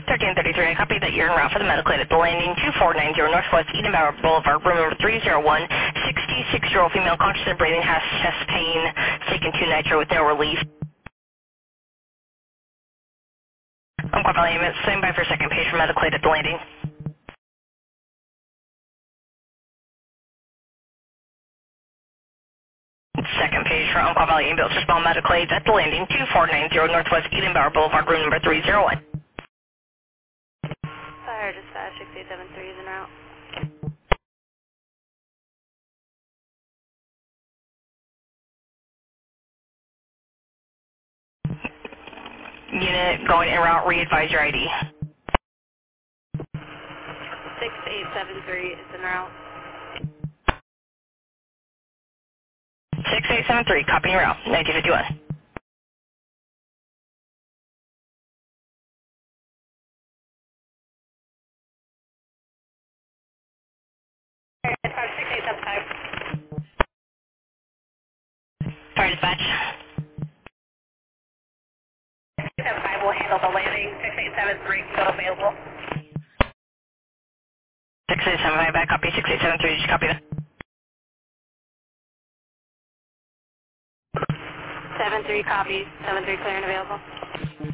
1333, I copy that you're en route for the medical aid at the landing 2490 Northwest Edenbauer Boulevard, room number 301, 66-year-old female, conscious and breathing, has chest pain, taken 2 nitro with no relief. Umpqua Valley Ambulance, stand by for a second, page for medical aid at the landing. Second page for Umpqua Valley Ambulance, respond medical aid at the landing 2490 Northwest Edenbauer Boulevard, room number 301. Fire dispatch 6873 is en route. Unit going en route, re-advise your ID. 6873 is en route. 6873, copy en route, 1951. Dispatch 6875. Fire dispatch. 675 will handle the landing. 6873 still available. 6875, back copy. 6873, did you copy that? 73 copies. 73 clear and available.